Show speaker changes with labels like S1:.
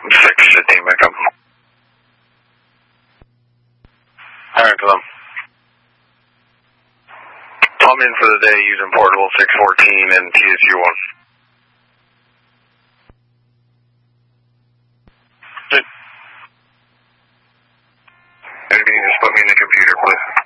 S1: 615, back up. Alright, Plum. I'm in for the day using portable 614 and TSU-1. Maybe you just put me in the computer, please.